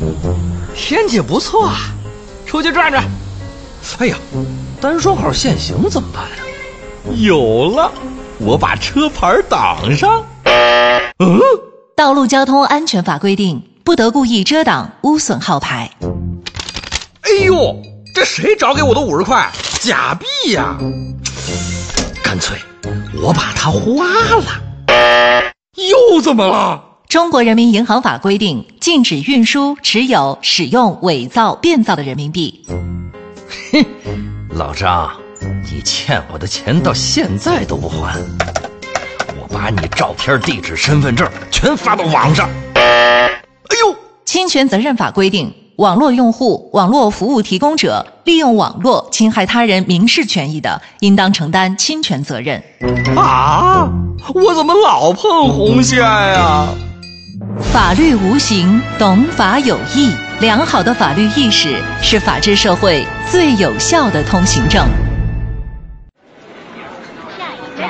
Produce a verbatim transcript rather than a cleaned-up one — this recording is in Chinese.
天气不错啊，出去转转。哎呀，单双号限行怎么办啊？有了，我把车牌挡上。嗯， 道路交通安全法规定，不得故意遮挡、污损号牌。 哎呦，这谁找给我的五十块？假币呀！干脆我把它花了。又怎么了？ 中国人民银行法规定，禁止运输、持有、使用伪造、变造的人民币。 哼，老张，你欠我的钱到现在都不还，我把你照片、地址、身份证全发到网上。哎呦！ 侵权责任法规定，网络用户、网络服务提供者利用网络侵害他人民事权益的，应当承担侵权责任。 啊！我怎么老碰红线呀？ 法律无形，懂法有义。良好的法律意识是法治社会最有效的通行证。